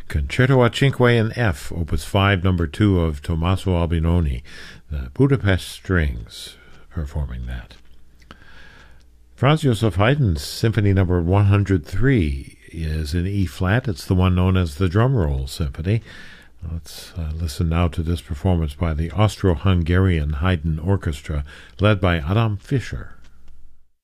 Concerto a Cinque in F, Opus 5, number 2 of Tommaso Albinoni, the Budapest Strings, performing that. Franz Joseph Haydn's Symphony number 103 is in E-flat. It's the one known as the Drumroll Symphony. Let's listen now to this performance by the Austro-Hungarian Haydn Orchestra, led by Adam Fischer.